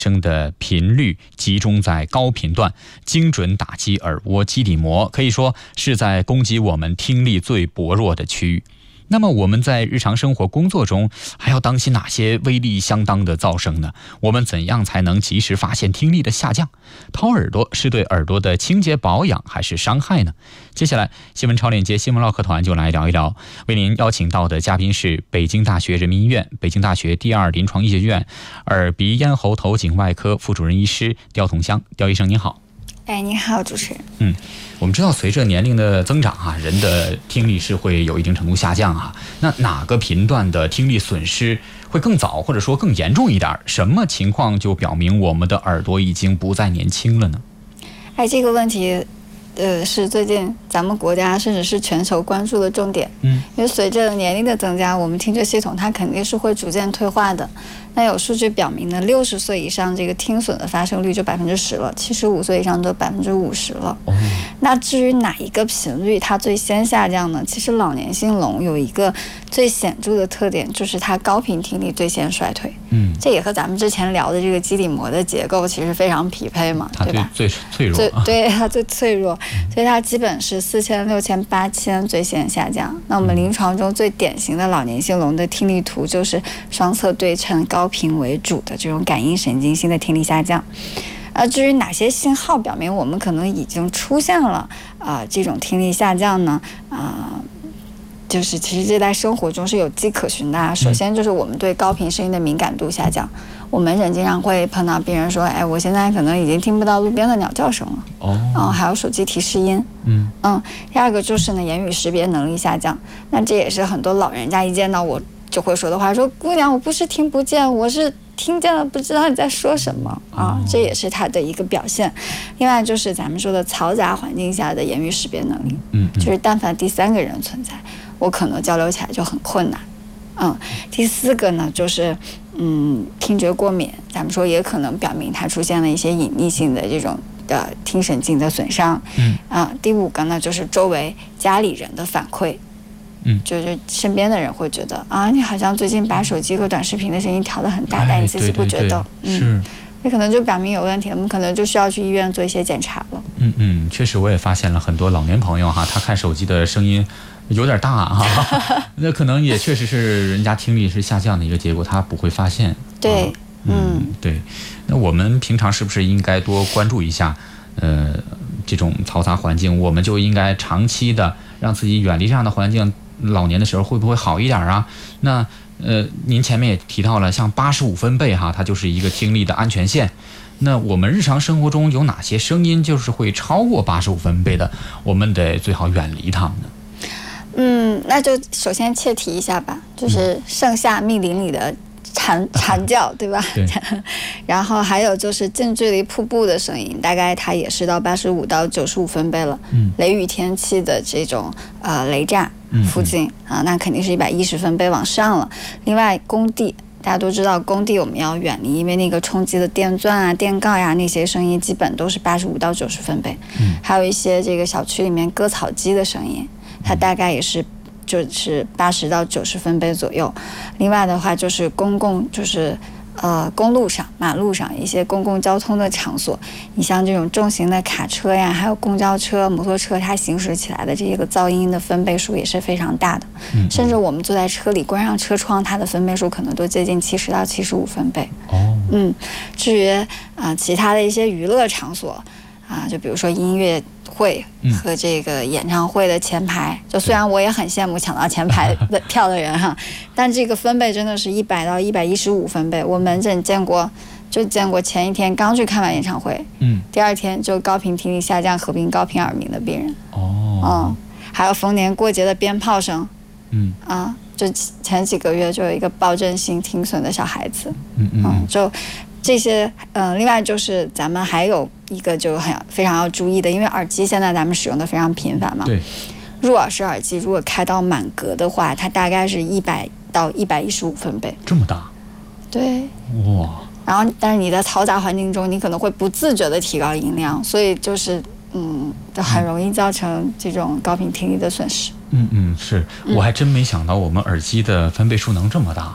声的频率集中在高频段，精准打击耳蜗基底膜，可以说是在攻击我们听力最薄弱的区域。那么我们在日常生活工作中还要当心哪些威力相当的噪声呢？我们怎样才能及时发现听力的下降？掏耳朵是对耳朵的清洁保养还是伤害呢？接下来新闻超链接新闻唠嗑团就来聊一聊，为您邀请到的嘉宾是北京大学人民医院、北京大学第二临床医学院耳鼻咽喉头颈外科副主任医师刁同香。刁医生您好。 你好，主持人。 我们知道随着年龄的增长人的听力是会有一定程度下降那哪个频段的听力损失会更早或者说更严重一点？什么情况就表明我们的耳朵已经不再年轻了呢？ 这个问题是最近咱们国家甚至是全球关注的重点。因为随着年龄的增加，我们听觉系统它肯定是会逐渐退化的。那有数据表明呢，60岁以上这个听损的发生率就10%了，75岁以上就50%了。那至于哪一个频率它最先下降呢？其实老年性聋有一个最显著的特点，就是它高频听力最先衰退。这也和咱们之前聊的这个基底膜的结构其实非常匹配嘛，对吧？ 最脆弱， 对，它最脆弱，所以它基本是4000、6000、8000最先下降。那我们临床中最典型的老年性聋的听力图就是双侧对称、高频为主的这种感应神经性的听力下降。至于哪些信号表明我们可能已经出现了这种听力下降呢？就是其实这在生活中是有迹可循的。首先就是我们对高频声音的敏感度下降，我们人经常会碰到病人说，我现在可能已经听不到路边的鸟叫声了。还有手机提示音。第二个就是呢，言语识别能力下降。那这也是很多老人家一见到我就会说的话，说姑娘，我不是听不见，我是听见了，不知道你在说什么这也是它的一个表现。另外就是咱们说的嘈杂环境下的言语识别能力。就是但凡第三个人存在，我可能交流起来就很困难。第四个呢，就是听觉过敏，咱们说也可能表明它出现了一些隐匿性的这种听神经的损伤。第五个呢，就是周围家里人的反馈。就是身边的人会觉得你好像最近把手机和短视频的声音调得很大，但你自己不觉得。这可能就表明有问题，我们可能就需要去医院做一些检查了。 确实我也发现了很多老年朋友他看手机的声音有点大那可能也确实是人家听力是下降的一个结果，他不会发现。 对。 对。那我们平常是不是应该多关注一下这种嘈杂环境？我们就应该长期的让自己远离这样的环境，老年的时候会不会好一点那您前面也提到了，像85分贝它就是一个听力的安全线。那我们日常生活中有哪些声音就是会超过85分贝的，我们得最好远离它们呢？ 那就首先切题一下吧，就是盛夏密林里的蝉叫，对吧？ 对。 然后还有就是近距离瀑布的声音，大概它也是到85到95分贝了。雷雨天气的这种雷炸附近那肯定是110分贝往上了。另外工地，大家都知道工地我们要远离，因为那个冲击的电钻电锆那些声音基本都是85到90分贝。还有一些这个小区里面割草机的声音，它大概也是就是80到90分贝左右。另外的话就是公共，就是公路上、马路上一些公共交通的场所，你像这种重型的卡车还有公交车、摩托车，它行驶起来的这个噪音的分贝数也是非常大的。甚至我们坐在车里关上车窗，它的分贝数可能都接近70到75分贝。至于其他的一些娱乐场所就比如说音乐会和这个演唱会的前排，就虽然我也很羡慕抢到前排的票的人但这个分贝真的是100到115分贝。我门诊见过前一天刚去看完演唱会，第二天就高频听力下降合并高频耳鸣的病人。还有逢年过节的鞭炮声。就前几个月就有一个暴振性听损的小孩子。就这些另外就是咱们还有一个就非常要注意的，因为耳机现在咱们使用的非常频繁嘛。 对。 入耳式耳机如果开到满格的话，它大概是100到115分贝。 这么大？ 对。然后但是你在嘈杂环境中，你可能会不自觉的提高音量，所以就是就很容易造成这种高频听力的损失。 是，我还真没想到我们耳机的分贝数能这么大。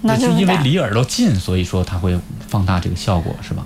那就因为离耳朵近，所以说它会放大这个效果，是吧？